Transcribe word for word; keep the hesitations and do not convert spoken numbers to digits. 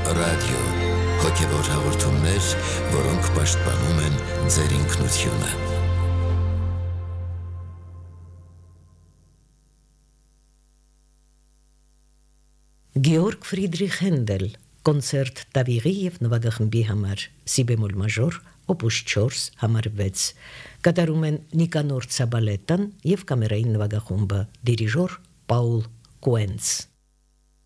Ռադիո, հոգևոր հաղորդումներ, որոնք պաշտպանում են ձեր ինքնությունը։ Գեորգ Ֆրիդրիխ Հենդել, կոնցերտ տավիղի և նվագախմբի համար, սի բեմոլ մաժոր, օպուս չորս, համար վեց, կատարում են Նիկանոր Ցաբալետան և կամերային նվագախումբը, դիրիժոր Պաուլ Կուենց։